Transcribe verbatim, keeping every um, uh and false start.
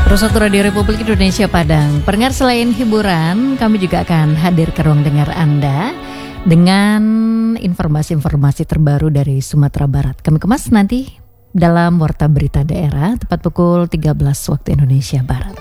Satu Radio Republik Indonesia Padang. Pendengar, selain hiburan, kami juga akan hadir ke ruang dengar Anda dengan informasi-informasi terbaru dari Sumatera Barat. Kami kemas nanti dalam Warta Berita Daerah tepat pukul tiga belas waktu Indonesia Barat.